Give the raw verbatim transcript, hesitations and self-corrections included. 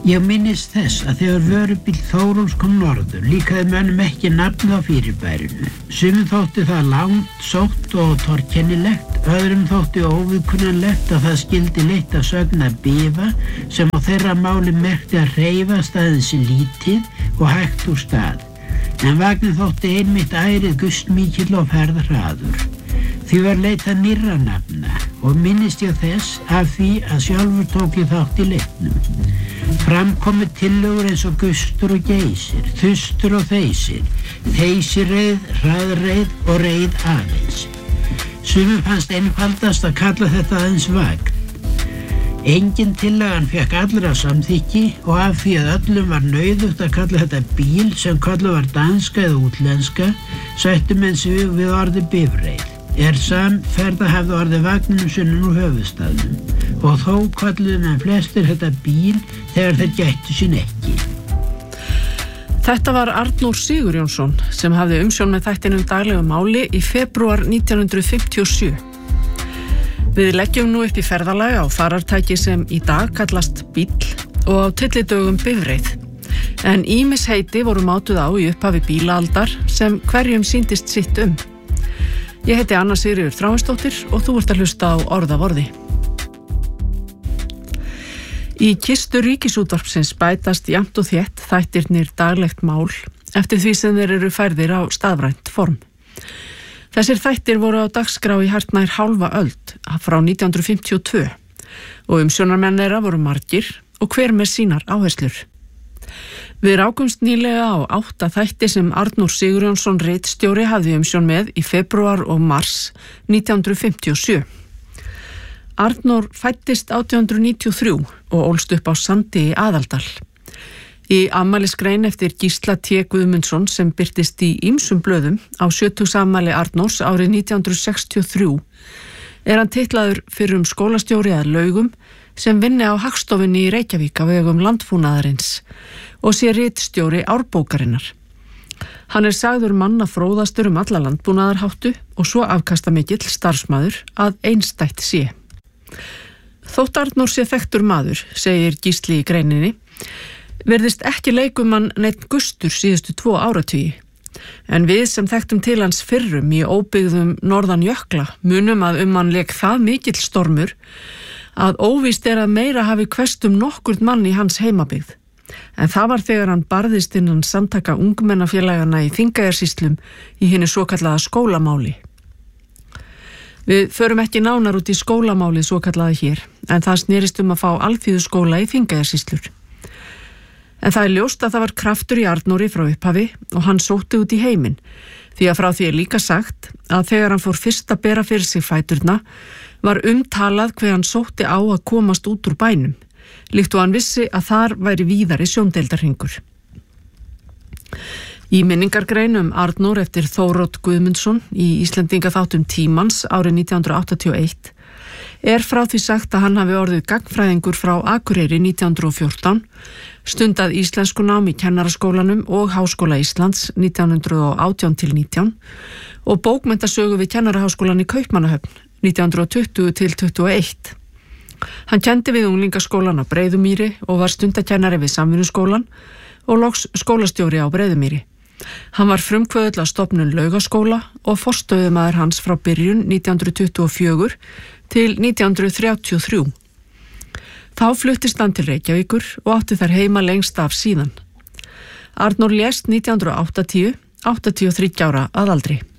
Ég minnist þess að þegar vörubíll Þórólfs kom norður líkaði mönnum ekki nafn á fyrirbærinu. Sumum þótti það langt, sótt og torkennilegt, öðrum þótti óviðkunnanlegt að það skyldi leitt að sögna bifa sem á þeirra máli merkti að hreyfast aðeins lítið og hægt úr stað. En vagninn þótti einmitt ærið gustmikill og ferðhraður. Því var leitað nýrra nafna og minnist ég þess af því að sjálfur tók ég þátt í leitnum. Framkomu tillögur eins og gustur og geysir, þustur og þeysir, þeysirreið, hraðreið og reið aðeins. Sumum fannst einfaldast að kalla þetta aðeins vagn. Engin tillagan fékk allra samþykki og af því að öllum var nauðugt að kalla þetta bíl sem kallað var danska eða útlenska, sættu menn sig við orðið bifreið. Er samferða hefði orðið vagninum sunnan úr höfuðstaðnum og þó kalluðu menn flestir þetta bíl þegar þeir gættu sín ekki. Þetta var Arnór Sigurjónsson sem hafði umsjón með þættinum daglegu máli í febrúar nítján hundruð fimmtíu og sjö. Við leggjum nú upp í ferðalag á farartæki sem í dag kallast bíll og á tyllidögum bifreið. En ýmis heiti voru mátuð á í upphafi bílaaldar sem hverjum sýndist sitt um. Ég heiti Anna Sigríður Þráinsdóttir og þú ert að hlusta á Orð af orði. Í kistu Ríkisútvarpsins bætast jafnt og þétt þættirnir daglegt mál eftir því sem þeir eru færðir á stafrænt form. Þessir þættir voru á dagskrá í hartnær hálfa öld frá nítján hundruð fimmtíu og tvö og umsjónarmenn þeirra voru margir og hver með sínar áherslur. Við rákumst nýlega á átta þætti sem Arnór Sigurjónsson ritstjóri hafði umsjón með í febrúar og mars nítján hundruð fimmtíu og sjö. Arnór fæddist átján hundruð níutíu og þrjú og ólst upp á Sandi í Aðaldal. Í afmælisgrein eftir Gísla T. Guðmundsson sem birtist í ýmsum blöðum á sjötugsafmæli Arnórs árið nítján hundruð sextíu og þrjú er hann titlaður fyrrum skólastjóri að Laugum sem vinni á Hagstofunni í Reykjavík á vegum landbúnaðarins og sé ritstjóri Árbókarinnar. Hann er sagður manna fróðastur um alla landbúnaðarháttu og svo afkastamikill starfsmaður að einstætt sé. Þótt Arnór sé þekktur maður, segir Gísli í greininni, virðist ekki leikumann neitt gustur síðustu tvo áratugi. En við sem þekktum til hans fyrrum í óbyggðum norðan jökla munum að um hann leik það mikill stormur að óvíst er að meira hafi hvesst um nokkurt mann í hans heimabyggð. En það var þegar hann barðist innan samtaka ungmennafélagana í Þingeyjarsýslum í hinni svokallaða skólamáli. Við förum ekki nánar út í skólamálið svokallaða hér, en það snerist um að fá alþýðuskóla í Þingeyjarsýslur. En það er ljóst að það var kraftur í Arnóri frá upphafi og hann sótti út í heiminn, því að frá því er líka sagt að þegar hann fór fyrst að bera fyrir sig fæturna var umtalað hver hann sótti á að komast út úr bænum, líkt og hann vissi að þar væri víðari sjóndeildarhringur. Í minningargrein um Arnór eftir Þórótt Guðmundsson í Íslendingaþáttum Tímans árið nítján hundruð áttatíu og eitt er frá því sagt að hann hafi orðið gagnfræðingur frá Akureyri nítján hundruð og fjórtán, stundað íslenskunám í Kennaraskólanum og Háskóla Íslands nítján hundruð og átján til nítján og bókmenntasögu við Kennaraháskólan í Kaupmannahöfn nítján hundruð og tuttugu til tuttugu og eitt. Hann kenndi við unglingaskólan á Breiðumýri og var stundakennari við Samvinnuskólan og loks skólastjóri á Breiðumýri. Hann var frumkvöðull að stofnun Laugaskóla og forstöðumaður hans frá byrjun nítján hundruð tuttugu og fjögur til nítján hundruð þrjátíu og þrjú. Þá fluttist hann til Reykjavíkur og átti þar heima lengst af síðan. Arnór lést nítján hundruð og áttatíu, áttatíu og þriggja ára að aldri.